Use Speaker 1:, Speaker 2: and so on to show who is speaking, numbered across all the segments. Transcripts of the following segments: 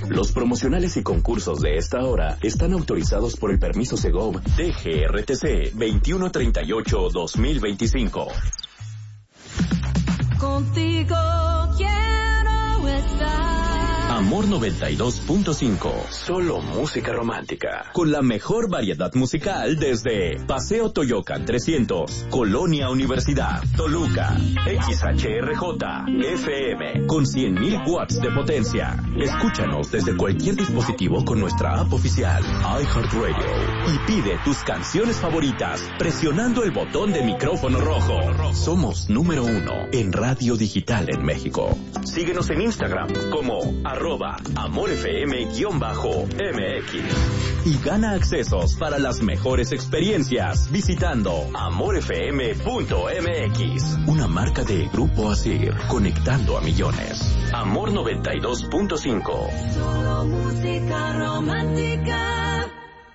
Speaker 1: Los promocionales y concursos de esta hora están autorizados por el permiso Segov DGRTC 2138-2025.
Speaker 2: Contigo quiero estar.
Speaker 1: Amor 92.5, solo música romántica. Con la mejor variedad musical desde Paseo Toyocan 300, Colonia Universidad, Toluca, XHRJ, FM, con 100,000 watts de potencia. Escúchanos desde cualquier dispositivo con nuestra app oficial, iHeartRadio. Y pide tus canciones favoritas presionando el botón de micrófono rojo. Somos número 1 en radio digital en México. Síguenos en Instagram como @AmorFM_MX y gana accesos para las mejores experiencias visitando amorfm.mx, una marca de Grupo Asir, conectando a millones. Amor 92.5.
Speaker 2: Solo música romántica.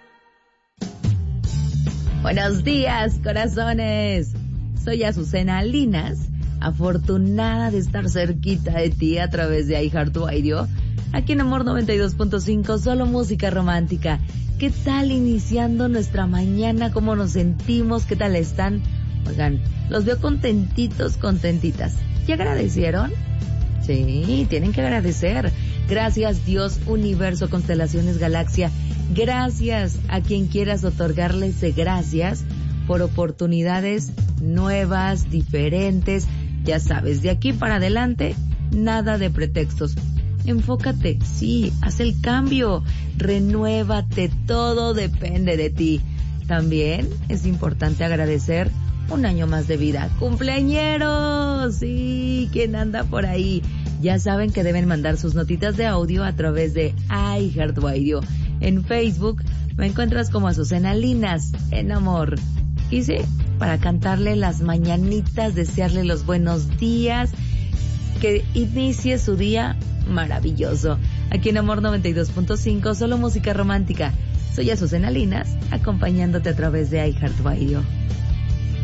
Speaker 3: Buenos días, corazones. Soy Azucena Linas, afortunada de estar cerquita de ti a través de iHeartRadio. Aquí en Amor 92.5, solo música romántica. ¿Qué tal iniciando nuestra mañana? ¿Cómo nos sentimos? ¿Qué tal están? Oigan, los veo contentitos, contentitas. ¿Ya agradecieron? Sí, tienen que agradecer. Gracias Dios, universo, constelaciones, galaxia. Gracias a quien quieras otorgarles de gracias por oportunidades nuevas, diferentes. Ya sabes, de aquí para adelante, nada de pretextos. Enfócate, sí, haz el cambio, renuévate, todo depende de ti. También es importante agradecer un año más de vida. ¡Cumpleañeros! Sí, ¿quién anda por ahí? Ya saben que deben mandar sus notitas de audio a través de iHeartRadio. En Facebook me encuentras como Azucena Linas, en Amor. Y sí, para cantarle las mañanitas, desearle los buenos días, que inicie su día maravilloso. Aquí en Amor 92.5, solo música romántica. Soy Azucena Linas, acompañándote a través de iHeartRadio.